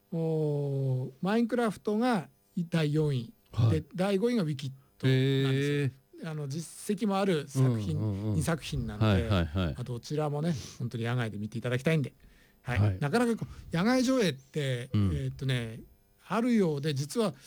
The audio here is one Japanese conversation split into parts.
マインクラフトが第4位、 はい、 で第5位がウィキッドなんですよ。実績もある作品、2作品なので、どちらもね本当に野外で見ていただきたいんで、はい、なかなか野外上映って、あるようで、実は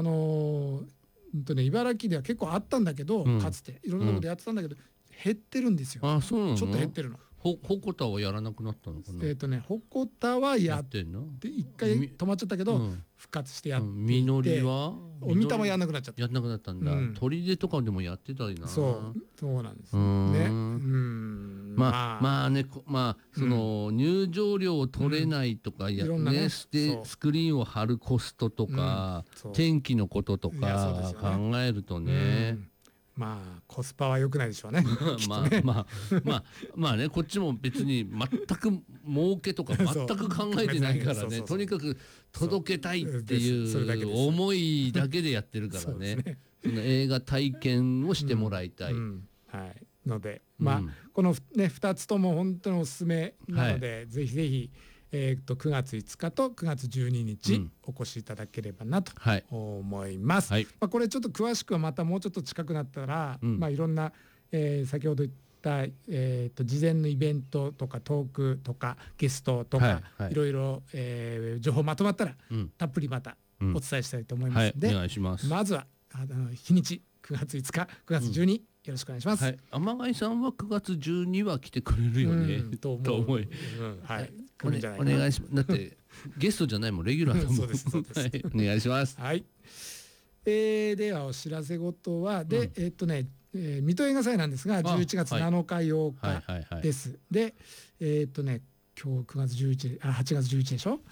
茨城では結構あったんだけど、かつていろんなところでやってたんだけど、減ってるんですよ。 あ、そうなの？ ちょっと減ってるの。 ほこたはやらなくなったのかな。 ほこたはやって一回止まっちゃったけど、復活してやっていて、 みのりはおみたもやんなくなっちゃった。 やんなくなったんだ。砦とかでもやってたりな。 そうなんですね。 まあね、その入場料を取れないとかやね、スクリーンを貼るコストとか天気のこととか考えるとね、 コスパは良くないでしょうね。 まあね、こっちも別に全く儲けとか全く考えてないからね、とにかく届けたいっていう思いだけでやってるからね。その映画体験をしてもらいたい。 のでこのね2つとも本当におすすめなので、ぜひぜひ9月5日と9月12日お越しいただければなと思います。これちょっと詳しくはまたもうちょっと近くなったら、いろんな先ほど言った事前のイベントとかトークとかゲストとかいろいろ情報まとまったらたっぷりまたお伝えしたいと思いますので、まずは日にち9月5日9月12日よろしくお願いします。 天貝さんは9月12は来てくれるよねと思い、お願いします。だってゲストじゃないもん、レギュラーだもん。そうです、そうです。お願いします。 はい。ではお知らせ事はで、水戸映画祭なんですが11月7日8日です。で今日9月11、8月11でしょ。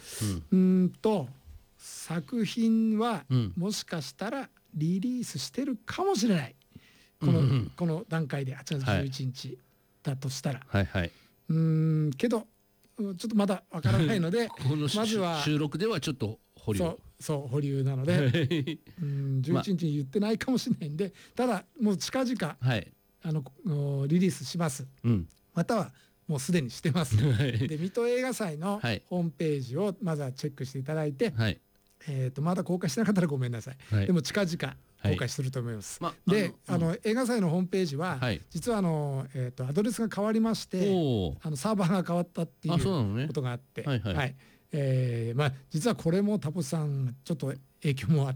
作品はもしかしたらリリースしてるかもしれない。この段階で8月11日だとしたら、けどちょっとまだわからないのでまずは収録ではちょっと保留、 保留なので11日に言ってないかもしれないんで、ただもう近々リリースします。またはもうすでにしてます。で水戸映画祭のホームページをまずはチェックしていただいて、まだ公開してなかったらごめんなさい。でも近々公開すると思います。で映画祭のホームページは実はアドレスが変わりまして、サーバーが変わったっていうことがあって、実はこれもタポさんちょっと影響もあって、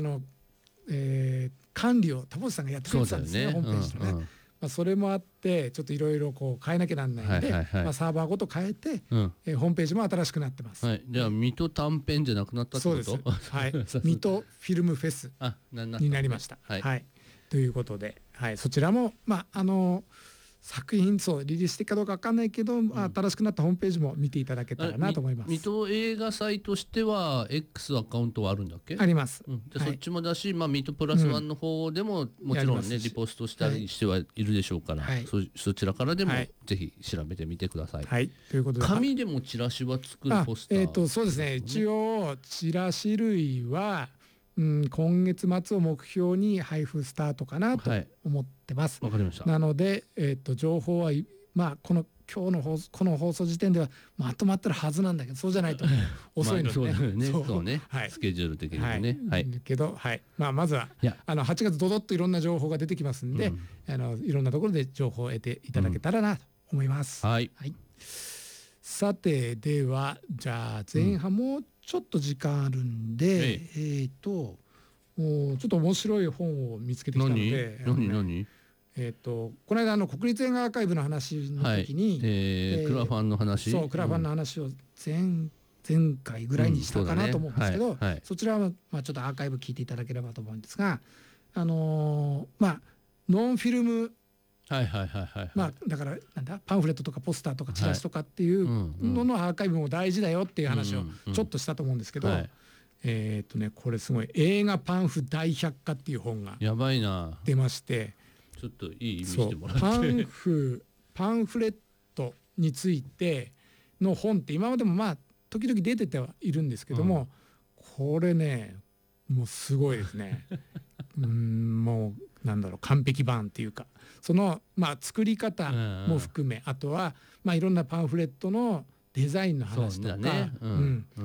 管理をタポさんがやってくれてたんですね、ホームページのね。それもあってちょっといろいろ変えなきゃなんないんで、サーバーごと変えてホームページも新しくなってます。 じゃあ水戸短編じゃなくなったってこと？ そうです。はい。水戸フィルムフェスになりました。はい。ということで、そちらも作品リリースしてかどうかわかんないけど、新しくなったホームページも見ていただけたらなと思います。 水戸映画祭としては X アカウントはあるんだっけ？ あります。 じゃそっちもだし、水戸プラスワンの方でももちろんねリポストしたりしてはいるでしょうから、そちらからでもぜひ調べてみてください。はい。 ということで、 紙でもチラシは作るポスター。 そうですね。一応チラシ類は今月末を目標に配布スタートかなと思ってます。 わかりました。 なので情報は今日のこの放送時点ではまとまってるはずなんだけど、そうじゃないと遅いのでね。 そうね。スケジュール的にもね。 けどまずは8月ドドッといろんな情報が出てきますんで、いろんなところで情報を得ていただけたらなと思います。さてではじゃあ前半もちょっと時間あるんで、ちょっと面白い本を見つけてきたので。 何？ この間国立映画アーカイブの話の時に、 クラファンの話、 クラファンの話を前回ぐらいにしたかなと思うんですけど、そちらはちょっとアーカイブ聞いていただければと思うんですが、ノンフィルム、だからなんだパンフレットとかポスターとかチラシとかっていうののアーカイブも大事だよっていう話をちょっとしたと思うんですけど、これすごい映画パンフ大百科っていう本が出まして。 ちょっといい見せてもらって。 パンフレットについての本って今までも時々出ててはいるんですけども、これねもうすごいですね。もうなんだろう、完璧版っていうか、その作り方も含め、あとはいろんなパンフレットのデザインの話とか、